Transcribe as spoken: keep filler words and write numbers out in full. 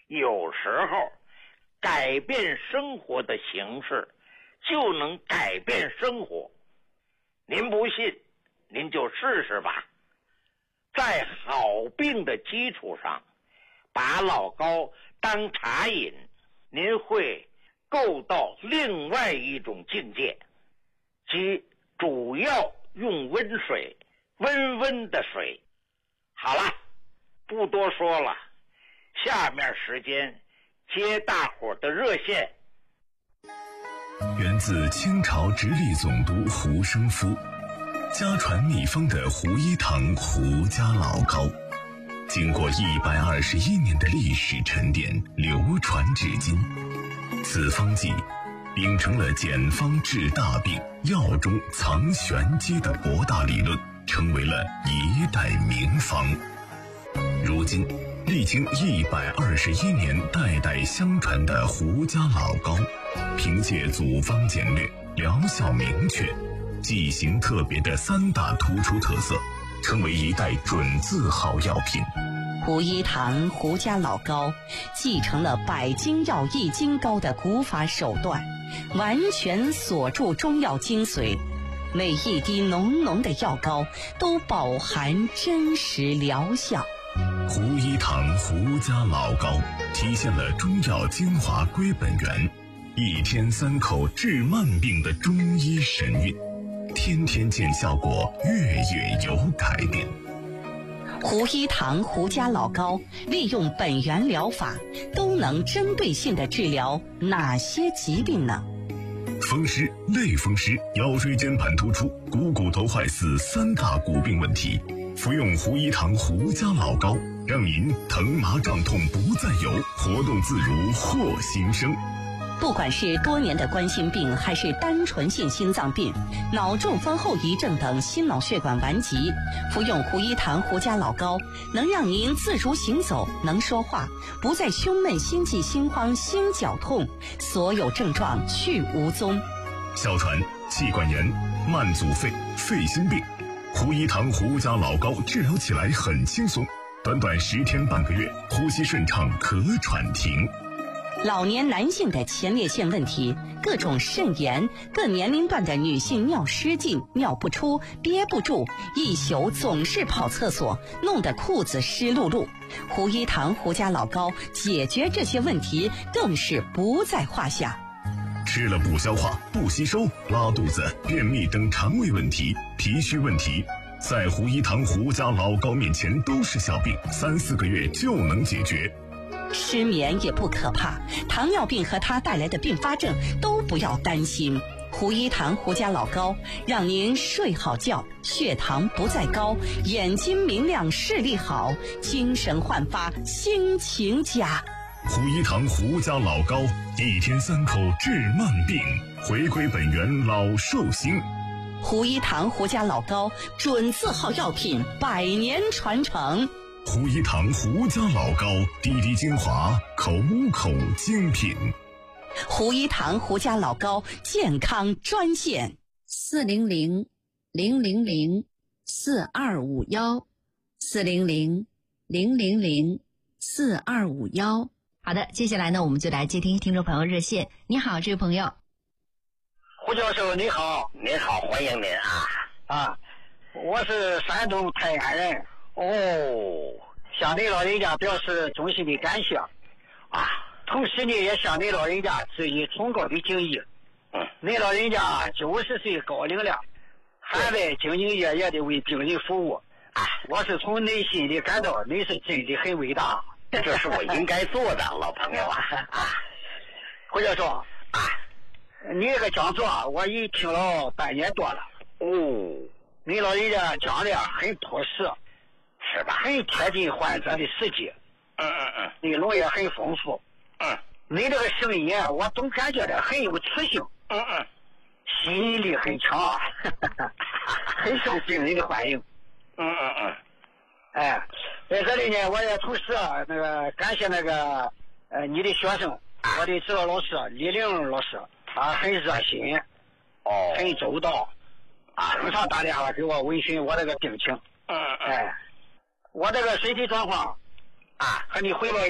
有时候改变生活的形式就能改变生活。您不信，您就试试吧。在好病的基础上，把老高当茶饮，您会够到另外一种境界，即主要用温水，温温的水。好了，不多说了，下面时间接大伙的热线。 源自清朝直隶总督胡生夫，家传秘方的胡一堂胡家老高，经过一百二十一年的历史沉淀，流传至今。此方剂秉承了简方治大病、药中藏玄机的博大理论，成为了一代名方。如今历经一百二十一年代代相传的胡家老高，凭借组方简略、疗效明确、剂型特别的三大突出特色，成为一代准字号药品。 胡一堂胡家老高继承了百金药一金膏的古法手段，完全锁住中药精髓，每一滴浓浓的药膏都饱含真实疗效。 胡一堂胡家老高体现了中药精华归本源，一天三口治慢病的中医神韵，天天见效果，月月有改变。 胡一堂胡家老高利用本源疗法，都能针对性的治疗哪些疾病呢？ 风湿、类风湿、腰椎间盘突出、股骨头坏死三大骨病问题，服用胡一堂胡家老高，让您疼麻胀痛不再有，活动自如获新生。 不管是多年的冠心病，还是单纯性心脏病、脑中风后遗症等心脑血管顽疾，服用胡一堂胡家老高，能让您自如行走，能说话，不再胸闷、心悸、心慌、心绞痛，所有症状去无踪。 哮喘、气管炎、慢阻肺、肺心病，胡一堂胡家老高治疗起来很轻松，短短十天半个月，呼吸顺畅，咳喘停。 老年男性的前列腺问题，各种肾炎，各年龄段的女性尿失禁、尿不出、憋不住，一宿总是跑厕所，弄得裤子湿漉漉。胡一堂胡家老高解决这些问题更是不在话下。 吃了不消化、不吸收、拉肚子、便秘等肠胃问题、脾虚问题，在胡一堂胡家老高面前都是小病，三四个月就能解决。 失眠也不可怕，糖尿病和它带来的并发症都不要担心。胡一堂胡家老高让您睡好觉，血糖不再高，眼睛明亮，视力好，精神焕发，心情佳。 胡一堂胡家老高，一天三口治慢病，回归本源老寿星。 胡一堂胡家老高准字号药品，百年传承。 胡一堂胡家老高，滴滴精华，口口精品。 胡一堂胡家老高健康专线： 四零零零零零四二五幺，四零零零零零四二五幺。 好的，接下来呢，我们就来接听听众朋友热线。你好，这位朋友。 胡教授你好。你好，欢迎您啊。啊，我是山东泰安人。哦，向您老人家表示衷心的感谢啊！同时呢，也向您老人家致以崇高的敬意。嗯，您老人家九十岁高龄了，还在兢兢业业的为病人服务啊！我是从内心里感到您是真的很伟大，这是我应该做的，老朋友啊！啊，胡教授啊，你这个讲座我已听了半年多了。哦，您老人家讲的很朴实。是吧？很贴近患者的实际，嗯嗯嗯，内容也很丰富，嗯，你这个声音我总感觉到很有磁性，嗯嗯，吸引力很强，很受病人的欢迎，嗯嗯嗯，哎，在这里呢，我也同时那个感谢那个呃你的学生，我的指导老师李玲老师，他很热心，哦，很周到，啊，经常打电话给我问询我这个病情，嗯嗯，哎。我这个身体状况啊，和你汇报